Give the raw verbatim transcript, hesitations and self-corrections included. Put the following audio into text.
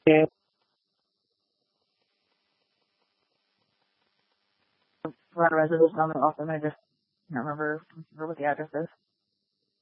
Provide a resolution on the offer. I just can't remember, remember what the address is.